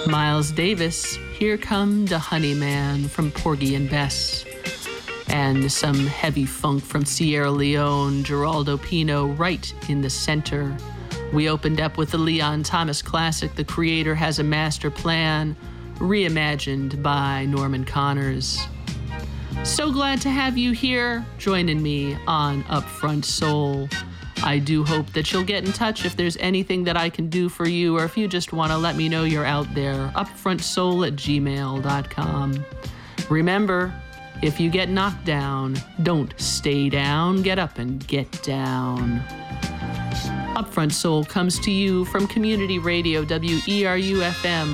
Miles Davis, Here Come the Honey Man from Porgy and Bess. And some heavy funk from Sierra Leone, Geraldo Pino, right in the center. We opened up with the Leon Thomas classic, The Creator Has a Master Plan, reimagined by Norman Connors. So glad to have you here joining me on Upfront Soul. I do hope that you'll get in touch if there's anything that I can do for you, or if you just want to let me know you're out there, upfrontsoul@gmail.com. Remember, if you get knocked down, don't stay down, get up and get down. Upfront Soul comes to you from Community Radio, WERU-FM